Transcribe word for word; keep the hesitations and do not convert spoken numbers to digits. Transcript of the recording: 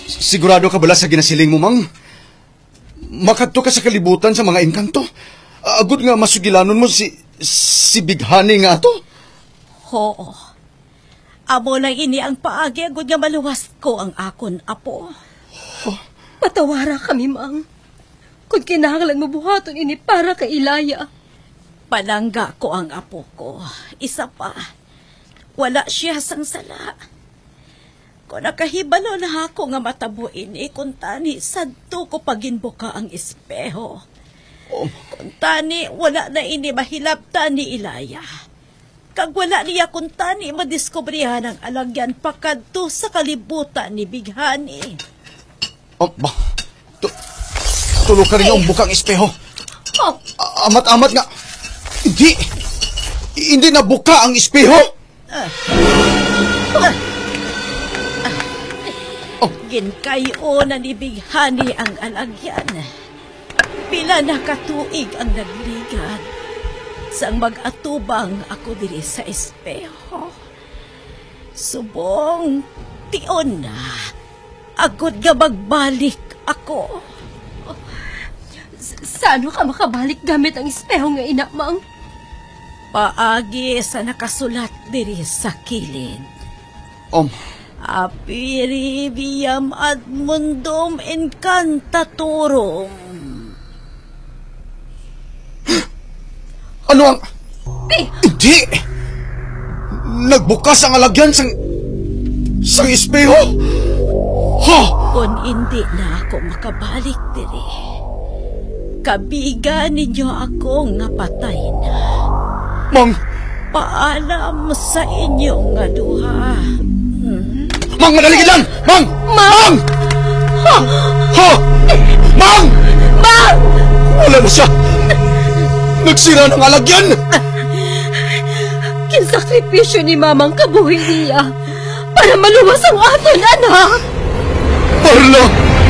Sigurado ka bala sa ginasiling mo, Mang? Makadto ka sa kalibutan sa mga engkanto? Agud nga masugilanon mo si si Bighani nga ato? Oo. Amo lang ini ang paagi, agud nga maluwas ko ang akon apo. Oh. Patawara kami, Mang. Kung kinahanglan mo buhaton ini para kay Ilaya. Palangga ko ang apo ko. Isa pa, wala siya sang sala. Kung nakahibalo na ako nga matabuin, eh, kung tani, sadto ko paginbuka ang espeho. Oh. Kung tani, wala na ini mahilabta ni Ilaya. Kag wala niya kung tani, madiskubrihan ang alagyan pakadto sa kalibutan ni Bighani. Oh, ba? Tu Tulo ka rin yung bukang espeho. Oh. Amat-amat nga. Hindi. Hindi na buka ang espeho. Ah. Ah. Oh. Ginkayo na ni Bighani ang alagyan. Pila na katuig ang nagligan. Sang mag-atubang ako diri sa espeho. Subong, tion na. Agod nga magbalik ako. Saan ka makabalik gamit ang espeho nga ina, Mang? Paagi sa nakasulat diri sa kilid. Om. Apiri viam ad mundum incantatorum. Ano ang... Eh. Hindi! Nagbukas ang alagyan sang... sang espeho! Ha! Kung hindi na ako makabalik diri, kabigan ninyo ako nga patay na. Mang! Paalam sa inyo nga duha. Hmm? Mang, madaligid lang! Mang! Mang! Ha! Ha! Mang! Mang! Wala na siya! Nagsira ng alagyan! Kinsakripisyo ni Mamang kabuhi niya para maluwas ang aton, anak! Parla!